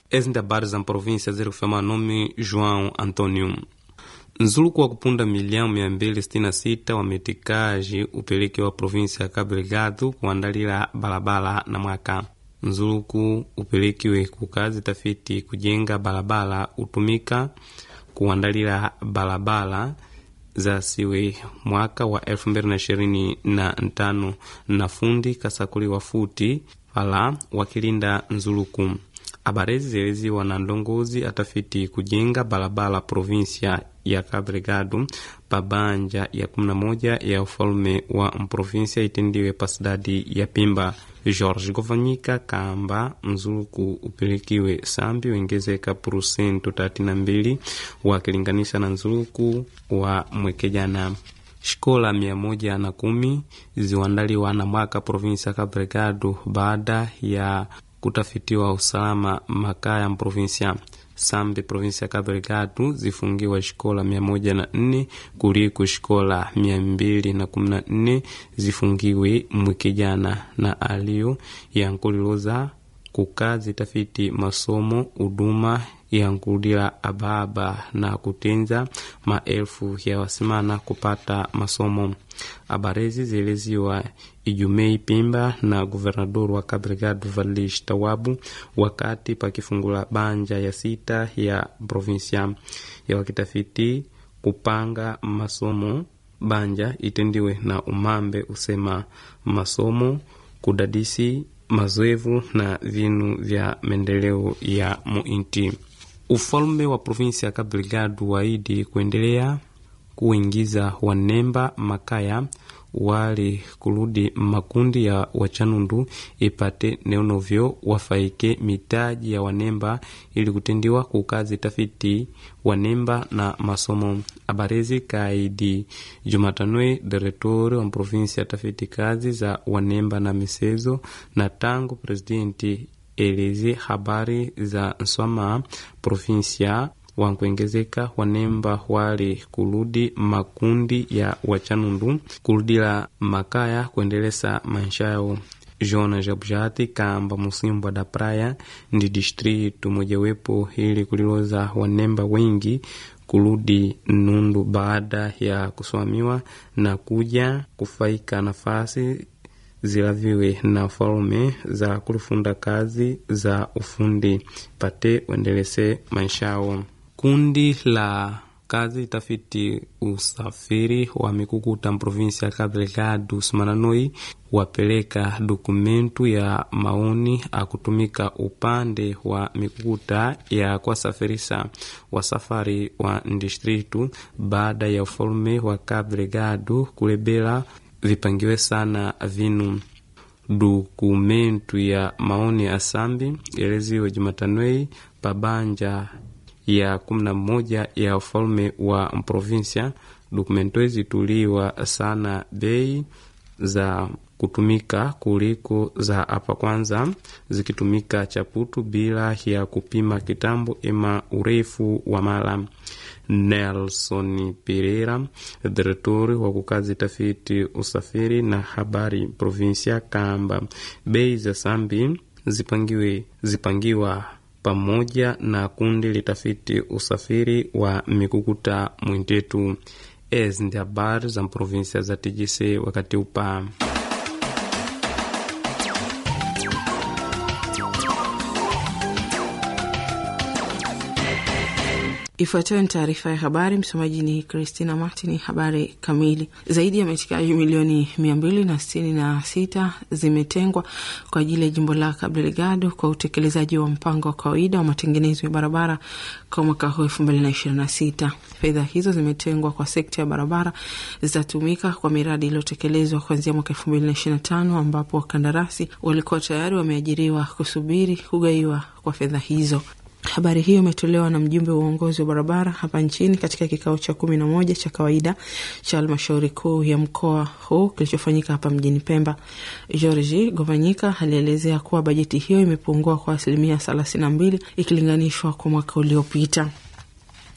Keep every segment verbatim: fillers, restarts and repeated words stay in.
Ezi nda habari za província ziri kufema nome João Antônio. Nzuluku wa kupunda milioni mia mbili sitini na sita wa metikaji upeleke wa província ya Cabo Delgado kuandalila balabala na mwaka. Nzuluku upelekiwe kukazi tafiti kujenga balabala utumika kuandalila balabala za siwe mwaka wa elfu mbili na ishirini na tano na fundi kasakuli wa futi pala wakilinda nzuluku. Abarezi zeleziwa na ndongozi atafiti kujenga balabala província ya Cabo Delgado pabanja ya kumi na moja ya ufalme wa província itendiwe pasidadi ya Pimba. Jorge Govanyika kamba nzuluku upelekiwe sambi wengezeka porusento thelathini na mbili wakilinganisha na nzuluku wa mwekejana. Shikola mia moja na kumi ziwandaliwa na mwaka província Cabo Delgado baada ya kutafitiwa usalama makaya mprovinsia. Sambi provinsia Cabo Delgado zifungiwa shikola mia moja na nne kuliko shikola mia mbili na kumi na nne zifungiwe mwikijana na alio ya nkuliloza kukazi tafiti masomo uduma ya nkudila ababa na kutenza maelfu ya wasimana kupata masomo. Abarezi zieleziwa Ijumei Pimba na guvernador wa Cabo Delgado Valish Tawabu wakati pakifungula banja ya sita ya provinsia ya wakitafiti kupanga masomo. Banja itendiwe na umambe usema masomo kudadisi mazoevu na vinu vya mendeleo ya muinti. Ufalme wa provinsia ya Cabo Delgado waidi kuendelea kuingiza wanemba makaya wali kurudi makundi ya wachanundu ipate neonovyo wafaike mitaji ya wanemba ili kutendiwa kukazi tafiti wanemba na masomo. Abarezi kaidi Jumatanwe diretori wa provinsia tafiti kazi za wanemba na misezo na tangu presidenti eleze habari za nswama provinsia wankuengezeka wanemba wali kuludi makundi ya wachanundu kuludila makaya kuendeleza maisha yao. Jona Jabujati kamba Musimbwa da Praia ndi distritu mojawepo ili kuliloza wanemba wengi kuludi nundu baada ya kuswamiwa na kuja kufaika nafasi zilaviwe na falume za kulifunda kazi za ufundi pate uendeleze maisha yao. Kundi la kazi tafiti usafiri wa mikukuta provinsia ya Cabo Delgado Sumananoi wapeleka dokumentu ya maoni akutumika upande wa mikukuta ya kwa safirisha wasafari wa distritu baada ya ufalme wa Cabo Delgado kulebela vipangiwe sana vinu. Dokumentu ya maoni ya sambi eleziwe Jumatanwei pabanja ya kumi na moja ya ufalme wa provinsia. Dokumento zituliwa sana bei za kutumika kuliko za hapa kwanza zikitumika chaputu bila ya kupima kitambo ema urefu wa mala. Nelson Pereira, diretori wa kukazi tafiti usafiri na habari provinsia kamba bei za sambi zipangiwe zipangiwa pamoja na kundi litafiti usafiri wa mikukuta mwintetu. Ezi ndi habari za provinsia za T G C wakati upa. Ifuatayo ni taarifa ya habari. Msomaji ni Christina Martin. Habari kamili. Zaidi ya metikaji milioni mia mbili na sitini na sita zimetengwa kwa ajili ya jimbo la Cabo Delgado kwa utekelezaji wa mpango wa kawaida wa matengenezo ya barabara kwa mwaka huu elfu mbili na ishirini na sita. Fedha hizo zimetengwa kwa sekta ya barabara zitatumika kwa miradi iliyotekelezwa kuanzia mwaka elfu mbili na ishirini na tano ambapo wakandarasi walikuwa tayari wameajiriwa kusubiri kugaiwa kwa fedha hizo. Habari hiyo imetolewa na mjumbe wa uongozi wa barabara hapa nchini katika kikao cha kumi na moja cha kawaida cha halmashauri kuu ya mkoa huu kilichofanyika hapa mjini Pemba. Jorge Govanyika alielezea kuwa bajeti hiyo imepungua kwa asilimia thelathini na mbili ikilinganishwa kwa mwaka uliopita.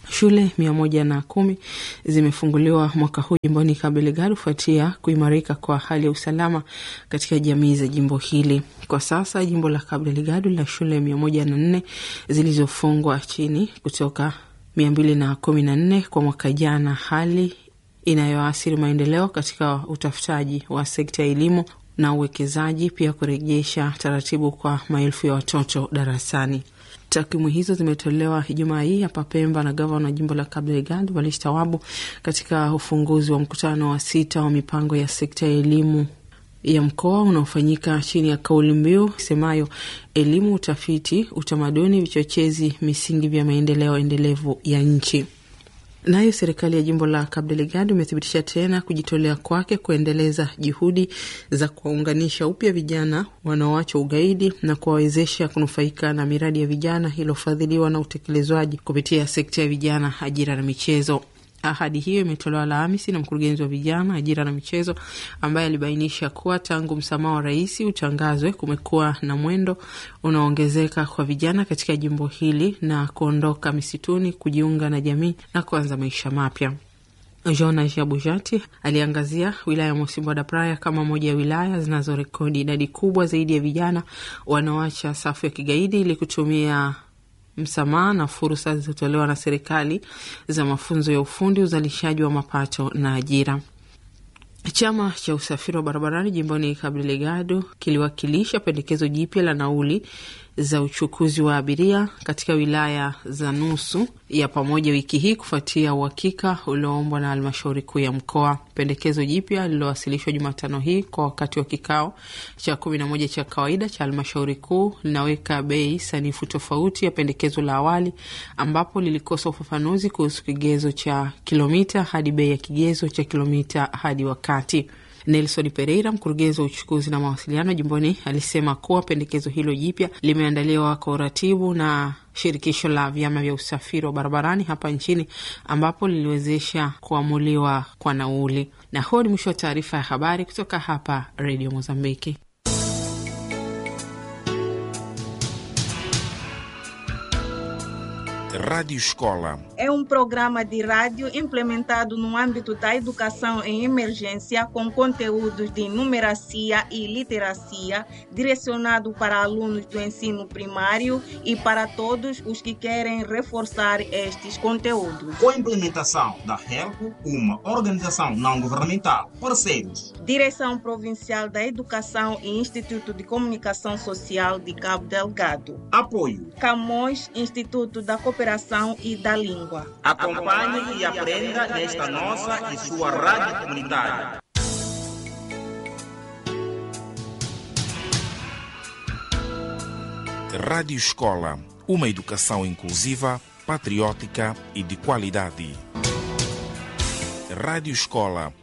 Shule mia moja na kumi zimefunguliwa mwaka huu jimboni Cabo Delgado kufuatia kuimarika kwa hali ya usalama katika jamii za jimbo hili. Kwa sasa jimbo la Cabo Delgado lina shule mia moja na nne zilizofungwa chini kutoka mia mbili na kumi na nne kwa mwaka jana, hali inayoathiri maendeleo katika utafutaji wa sekta ya elimu na uwekezaji, pia kurejesha taratibu kwa maelfu ya watoto darasani. Takwimu hizo zimetolewa Ijumaa hii hapa Pemba na gavana wa jimbo la Cabo Delgado Wallis Tawabu katika ufunguzi wa mkutano wa sita wa mipango ya sekta ya elimu ya mkoa unaofanyika chini ya kauli mbiu semayo elimu, utafiti, utamaduni, vichochezi, misingi vya maendeleo endelevu ya nchi. Nayo serikali ya jimbo la Cabo Delgado imethibitisha tena kujitolea kwake kuendeleza juhudi za kuwaunganisha upya vijana wanaoacha ugaidi na kuwawezesha kunufaika na miradi ya vijana iliyofadhiliwa na utekelezwaji kupitia sekta ya vijana, ajira na michezo. Ahadi hiyo imetolewa Alhamisi na mkurugenzi wa vijana, ajira na michezo, ambaye alibainisha kuwa tangu msamaha wa rais utangazwe kumekuwa na mwendo unaoongezeka kwa vijana katika jimbo hili na kuondoka misituni, kujiunga na jamii na kuanza maisha mapya. Jonas Jabujati aliangazia wilaya ya Mocimboa da Praia kama moja ya wilaya zinazorekodi idadi kubwa zaidi ya vijana wanaoacha safu ya kigaidi ili kutumia msamaha na fursa zilizotolewa na serikali za mafunzo ya ufundi, uzalishaji wa mapato na ajira. Chama cha usafiri wa barabarani jimboni Cabo Delgado kiliwakilisha pendekezo jipya la nauli za uchukuzi wa abiria katika wilaya za nusu ya pamoja wiki hii kufuatia uhakika ulioombwa na halmashauri kuu ya mkoa. Pendekezo jipya lililowasilishwa Jumatano hii kwa wakati wa kikao cha kumi na moja cha kawaida cha halmashauri kuu linaweka bei sanifu tofauti ya pendekezo la awali, ambapo lilikosa ufafanuzi kuhusu kigezo cha kilomita hadi bei ya kigezo cha kilomita hadi wakati. Nelson Pereira, mkurugenzi wa uchukuzi na mawasiliano jimboni, alisema kuwa pendekezo hilo jipya limeandaliwa kwa uratibu na shirikisho la vyama vya usafiri wa barabarani hapa nchini, ambapo liliwezesha kuamuliwa kwa nauli. Na huo ni mwisho wa taarifa ya habari kutoka hapa Radio Mozambiki. Rádio Escola é um programa de rádio implementado no âmbito da educação em emergência com conteúdos de numeracia e literacia, direcionado para alunos do ensino primário e para todos os que querem reforçar estes conteúdos. Com a implementação da HELCO, uma organização não governamental, parceiros. Direção Provincial da Educação e Instituto de Comunicação Social de Cabo Delgado. Apoio. Camões, Instituto da Cooperação e da Língua. Acompanhe e aprenda nesta nossa e sua rádio comunitária. Rádio Escola, uma educação inclusiva, patriótica e de qualidade. Rádio Escola